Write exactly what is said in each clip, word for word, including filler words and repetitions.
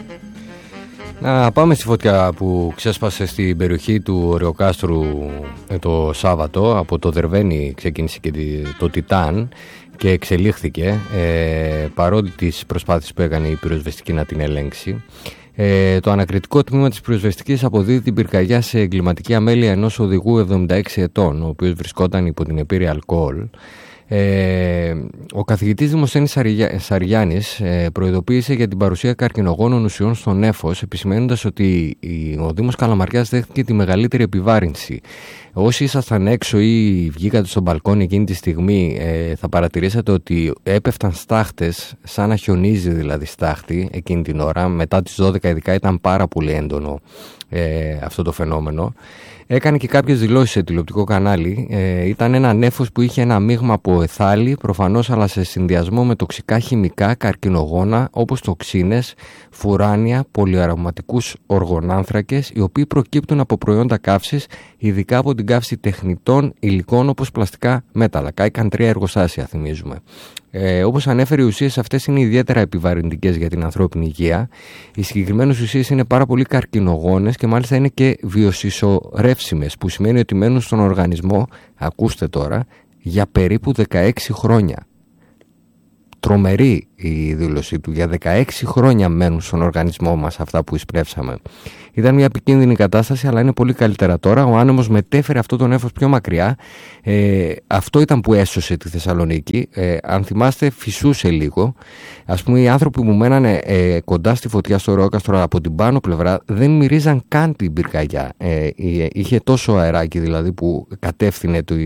Να πάμε στη φωτιά που ξέσπασε στην περιοχή του Ωρεοκάστρου το Σάββατο. Από το Δερβαίνι ξεκίνησε και το Τιτάν και εξελίχθηκε ε, παρότι τις προσπάθειες που έκανε η πυροσβεστική να την ελέγξει. Ε, το ανακριτικό τμήμα της πυροσβεστικής αποδίδει την πυρκαγιά σε εγκληματική αμέλεια ενός οδηγού εβδομήντα έξι ετών, ο οποίος βρισκόταν υπό την επίρρεια αλκοόλ. Ε, ο καθηγητής Δημοσθένης Σαριάννης ε, προειδοποίησε για την παρουσία καρκινογόνων ουσιών στο νέφος, επισημαίνοντας ότι ο Δήμος Καλαμαριάς δέχτηκε τη μεγαλύτερη επιβάρυνση. Όσοι ήσασταν έξω ή βγήκατε στο μπαλκόνι εκείνη τη στιγμή, ε, θα παρατηρήσατε ότι έπεφταν στάχτες, σαν να χιονίζει δηλαδή στάχτη εκείνη την ώρα. Μετά τις δώδεκα ειδικά ήταν πάρα πολύ έντονο ε, αυτό το φαινόμενο. Έκανε και κάποιες δηλώσεις σε τηλεοπτικό κανάλι. Ε, ήταν ένα νέφος που είχε ένα μείγμα από εθάλη, προφανώς, αλλά σε συνδυασμό με τοξικά χημικά, καρκινογόνα, όπως τοξίνες, φουράνια, πολυαρωματικούς οργονάνθρακες, οι οποίοι προκύπτουν από προϊόντα καύσης, ειδικά από την καύση τεχνητών υλικών όπως πλαστικά μέταλλα. Κάηκαν τρία εργοστάσια, θυμίζουμε. Ε, όπως ανέφερε, οι ουσίες αυτές είναι ιδιαίτερα επιβαρυντικές για την ανθρώπινη υγεία. Οι συγκεκριμένες ουσίες είναι πάρα πολύ καρκινογόνες και μάλιστα είναι και βιοσυσσωρεύσιμες, που σημαίνει ότι μένουν στον οργανισμό, ακούστε τώρα, για περίπου δεκαέξι χρόνια. Τρομερή η δήλωσή του. Για δεκαέξι χρόνια μένουν στον οργανισμό μας αυτά που εισπνεύσαμε. Ήταν μια επικίνδυνη κατάσταση, αλλά είναι πολύ καλύτερα τώρα. Ο άνεμος μετέφερε αυτό το νέφος πιο μακριά. Ε, αυτό ήταν που έσωσε τη Θεσσαλονίκη. Ε, αν θυμάστε, φυσούσε λίγο. Ας πούμε, οι άνθρωποι που μένανε ε, κοντά στη φωτιά στο Ωρεόκαστρο από την πάνω πλευρά δεν μυρίζαν καν την πυρκαγιά. Ε, είχε τόσο αεράκι δηλαδή που κατεύθυνε το.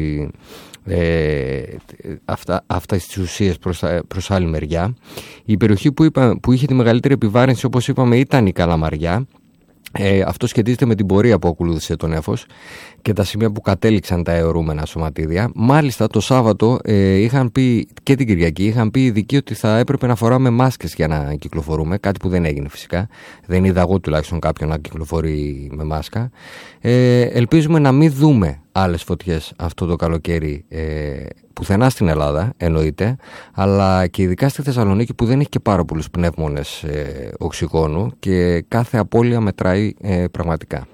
Ε, αυτά, αυτά τις ουσίες προς, προς άλλη μεριά. Η περιοχή που, είπα, που είχε τη μεγαλύτερη επιβάρυνση, όπως είπαμε, ήταν η Καλαμαριά. Ε, αυτό σχετίζεται με την πορεία που ακολούθησε το νέφος και τα σημεία που κατέληξαν τα αιωρούμενα σωματίδια. Μάλιστα το Σάββατο ε, είχαν πει, και την Κυριακή είχαν πει οι ειδικοί ότι θα έπρεπε να φοράμε μάσκες για να κυκλοφορούμε, κάτι που δεν έγινε φυσικά. Δεν είδα εγώ τουλάχιστον κάποιον να κυκλοφορεί με μάσκα. Ε, ελπίζουμε να μην δούμε άλλες φωτιές αυτό το καλοκαίρι ε, πουθενά στην Ελλάδα, εννοείται, αλλά και ειδικά στη Θεσσαλονίκη, που δεν έχει και πάρα πολλούς πνεύμονες ε, οξυγόνου και κάθε απώλεια μετράει ε, πραγματικά.